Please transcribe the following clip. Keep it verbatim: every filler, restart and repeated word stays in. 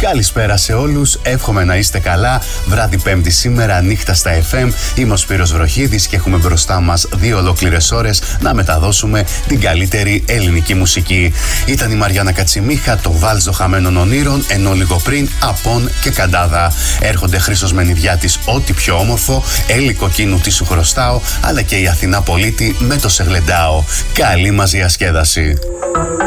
Καλησπέρα σε όλους, εύχομαι να είστε καλά. Βράδυ Πέμπτη σήμερα, νύχτα στα εφ εμ. Είμαι ο Σπύρος Βροχίδης και έχουμε μπροστά μας δύο ολόκληρες ώρες να μεταδώσουμε την καλύτερη ελληνική μουσική. Ήταν η Μαριάννα Κατσιμίχα, το βάλτζο χαμένων ονείρων, ενώ λίγο πριν Απών και Καντάδα. Έρχονται Χρήστος Μενιδιάτης, ό,τι πιο όμορφο, Έλλη Κοκκίνου, τι σου χρωστάω, αλλά και η Αθηνά Πολίτη με το Σεγλεντάο. Καλή μας διασκέδαση.